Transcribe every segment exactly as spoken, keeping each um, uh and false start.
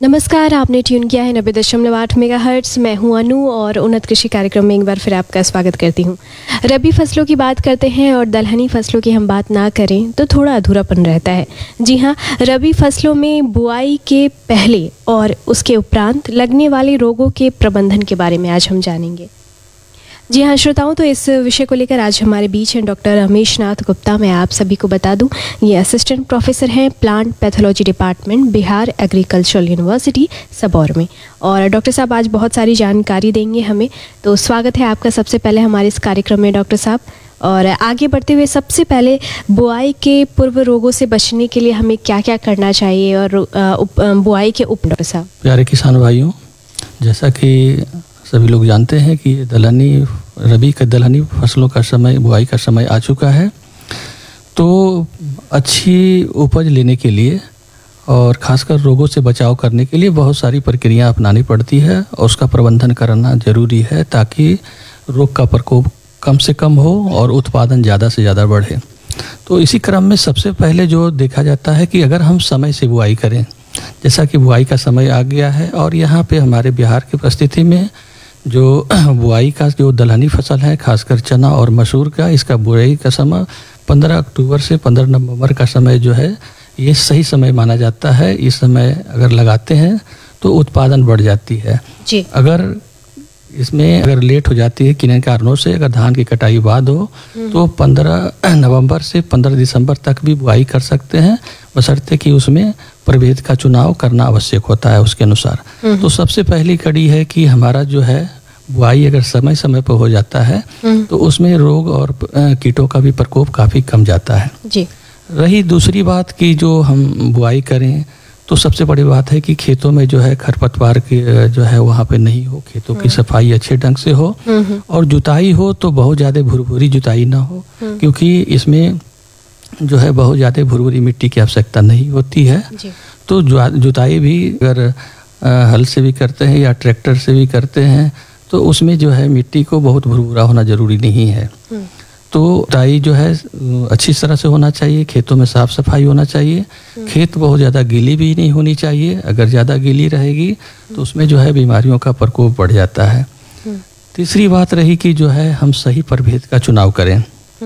नमस्कार, आपने ट्यून किया है नब्बे दशमलव आठ मेगा हर्ट्स। मैं हूं अनु और उन्नत कृषि कार्यक्रम में एक बार फिर आपका स्वागत करती हूं। रबी फसलों की बात करते हैं और दलहनी फसलों की हम बात ना करें तो थोड़ा अधूरापन रहता है। जी हां, रबी फसलों में बुआई के पहले और उसके उपरांत लगने वाले रोगों के प्रबंधन के बारे में आज हम जानेंगे। जी हाँ श्रोताओं, तो इस विषय को लेकर आज हमारे बीच हैं डॉक्टर रमेश नाथ गुप्ता। मैं आप सभी को बता दूं, ये असिस्टेंट प्रोफेसर हैं plant pathology department, Bihar agricultural university Sabour में। और डॉक्टर साहब आज बहुत सारी जानकारी देंगे हमें, तो स्वागत है आपका सबसे पहले हमारे इस कार्यक्रम में डॉक्टर साहब। और आगे बढ़ते हुए सबसे पहले बुआई के पूर्व रोगों से बचने के लिए हमें क्या क्या करना चाहिए और बुआई के उप डॉक्टर साहब। प्यारे किसान भाइयों, जैसा कि सभी लोग जानते हैं कि दलहनी रबी के दलहनी फसलों का समय, बुआई का समय आ चुका है। तो अच्छी उपज लेने के लिए और ख़ासकर रोगों से बचाव करने के लिए बहुत सारी प्रक्रियाएं अपनानी पड़ती है और उसका प्रबंधन करना ज़रूरी है ताकि रोग का प्रकोप कम से कम हो और उत्पादन ज़्यादा से ज़्यादा बढ़े। तो इसी क्रम में सबसे पहले जो देखा जाता है कि अगर हम समय से बुआई करें, जैसा कि बुआई का समय आ गया है और यहाँ पे हमारे बिहार की परिस्थिति में जो बुआई का जो दलहनी फसल है, खासकर चना और मसूर का, इसका बुआई का समय पंद्रह अक्टूबर से पंद्रह नवंबर का समय जो है ये सही समय माना जाता है। इस समय अगर लगाते हैं तो उत्पादन बढ़ जाती है जी। अगर इसमें अगर लेट हो जाती है किन्हीं कारणों से, अगर धान की कटाई बाद हो तो पंद्रह नवंबर से पंद्रह दिसंबर तक भी बुआई कर सकते हैं, बशर्ते कि उसमें प्रभेद का चुनाव करना आवश्यक होता है उसके अनुसार। तो सबसे पहली कड़ी है कि हमारा जो है बुआई अगर समय समय पर हो जाता है तो उसमें रोग और कीटों का भी प्रकोप काफ़ी कम जाता है जी। रही दूसरी बात कि जो हम बुआई करें तो सबसे बड़ी बात है कि खेतों में जो है खरपतवार की जो है वहाँ पे नहीं हो, खेतों की सफाई अच्छे ढंग से हो और जुताई हो तो बहुत ज़्यादा भुरभुरी जुताई ना हो, क्योंकि इसमें जो है बहुत ज़्यादा भुरभुरी मिट्टी की आवश्यकता नहीं होती है। तो जुताई भी अगर हल से भी करते हैं या ट्रैक्टर से भी करते हैं तो उसमें जो है मिट्टी को बहुत भुरभुरा होना ज़रूरी नहीं है। तो जुताई जो है अच्छी तरह से होना चाहिए, खेतों में साफ सफाई होना चाहिए, खेत बहुत ज़्यादा गीली भी नहीं होनी चाहिए। अगर ज़्यादा गीली रहेगी तो उसमें जो है बीमारियों का प्रकोप बढ़ जाता है। तीसरी बात रही कि जो है हम सही प्रभेद का चुनाव करें।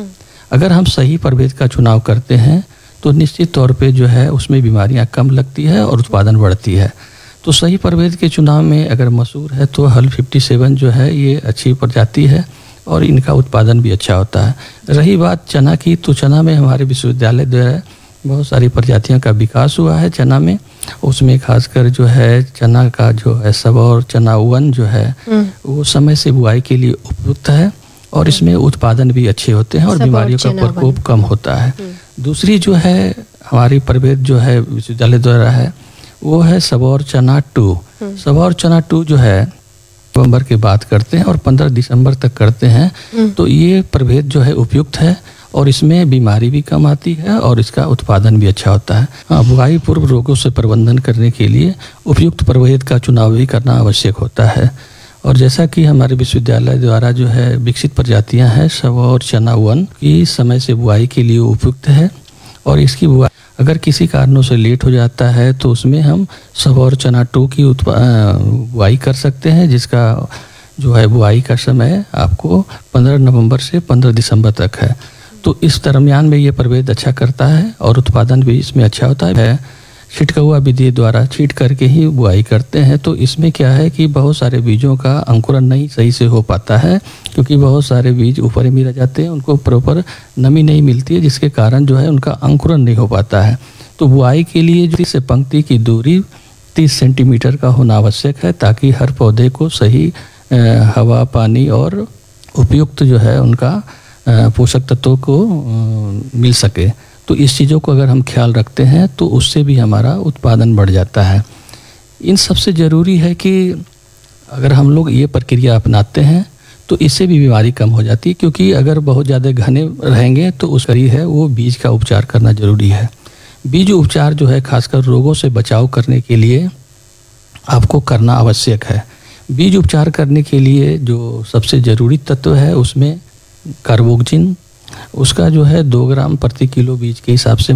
अगर हम सही प्रभेद का चुनाव करते हैं तो निश्चित तौर पे जो है उसमें बीमारियां कम लगती है और उत्पादन बढ़ती है। तो सही प्रभेद के चुनाव में अगर मसूर है तो हल सत्तावन जो है ये अच्छी प्रजाति है और इनका उत्पादन भी अच्छा होता है। रही बात चना की, तो चना में हमारे विश्वविद्यालय द्वारा बहुत सारी प्रजातियों का विकास हुआ है चना में। उसमें खासकर जो है चना का जो है सबौर चना वन जो है वो समय से बुआई के लिए उपयुक्त है और इसमें उत्पादन भी अच्छे होते हैं और बीमारियों का प्रकोप कम होता है। दूसरी जो है हमारी प्रभेद जो है विश्वविद्यालय द्वारा है वो है सबौर चना टू। सबौर चना टू जो है नवंबर की बात करते हैं और पंद्रह दिसंबर तक करते हैं, तो ये प्रभेद जो है उपयुक्त है और इसमें बीमारी भी कम आती है और इसका उत्पादन भी अच्छा होता है। हाँ, बुआई पूर्व रोगों से प्रबंधन करने के लिए उपयुक्त प्रभेद का चुनाव भी करना आवश्यक होता है। और जैसा कि हमारे विश्वविद्यालय द्वारा जो है विकसित प्रजातियां हैं सबौर चना वन की समय से बुआई के लिए उपयुक्त है और इसकी बुआई अगर किसी कारणों से लेट हो जाता है तो उसमें हम सबौर चना टू की बुआई कर सकते हैं, जिसका जो है बुआई का समय आपको पंद्रह नवंबर से पंद्रह दिसंबर तक है। तो इस दरमियान में ये प्रभेद अच्छा करता है और उत्पादन भी इसमें अच्छा होता है। छिटकहुआ विधि द्वारा छीट करके ही बुआई करते हैं, तो इसमें क्या है कि बहुत सारे बीजों का अंकुरन नहीं सही से हो पाता है, क्योंकि बहुत सारे बीज ऊपर ही रह जाते हैं, उनको प्रॉपर नमी नहीं मिलती है, जिसके कारण जो है उनका अंकुरन नहीं हो पाता है। तो बुआई के लिए जो से पंक्ति की दूरी तीस सेंटीमीटर का होना आवश्यक है ताकि हर पौधे को सही हवा, पानी और उपयुक्त जो है उनका पोषक तत्वों को मिल सके। तो इस चीज़ों को अगर हम ख्याल रखते हैं तो उससे भी हमारा उत्पादन बढ़ जाता है। इन सबसे ज़रूरी है कि अगर हम लोग ये प्रक्रिया अपनाते हैं तो इससे भी बीमारी कम हो जाती है, क्योंकि अगर बहुत ज़्यादा घने रहेंगे तो उस करी है वो बीज का उपचार करना ज़रूरी है। बीज उपचार जो है खासकर रोगों से बचाव करने के लिए आपको करना आवश्यक है। बीज उपचार करने के लिए जो सबसे ज़रूरी तत्व है उसमें कार्बोक्जिन, उसका जो है दो ग्राम प्रति किलो बीज के हिसाब से